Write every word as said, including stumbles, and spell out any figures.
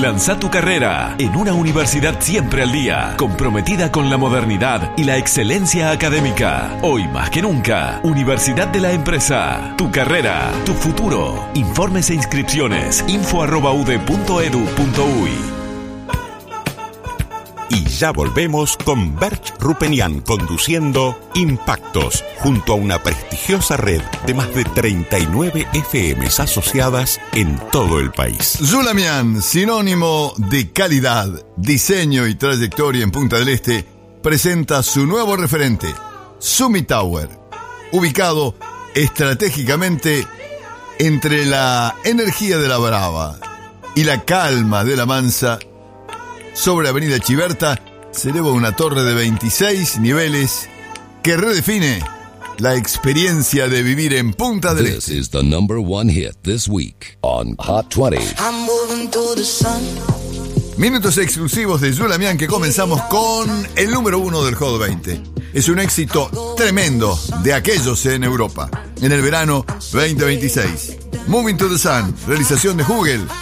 Lanza tu carrera en una universidad siempre al día, comprometida con la modernidad y la excelencia académica. Hoy más que nunca, Universidad de la Empresa. Tu carrera, tu futuro. Informes e inscripciones. info arroba u d e punto e d u punto u y. Y ya volvemos con Berch Rupenian conduciendo Impactos, junto a una prestigiosa red de más de treinta y nueve F Ms asociadas en todo el país. Zulamian, sinónimo de calidad, diseño y trayectoria en Punta del Este, presenta su nuevo referente, Summit Tower, ubicado estratégicamente entre la energía de la Brava y la calma de la Mansa. Sobre Avenida Chiberta se eleva una torre de veintiséis niveles que redefine la experiencia de vivir en Punta del Este. This is the number one hit this week on Hot veinte. Minutos exclusivos de Zulamian, que comenzamos con el número uno del Hot veinte. Es un éxito tremendo de aquellos en Europa en el verano veinte veintiséis. Moving to the Sun, realización de Hugel,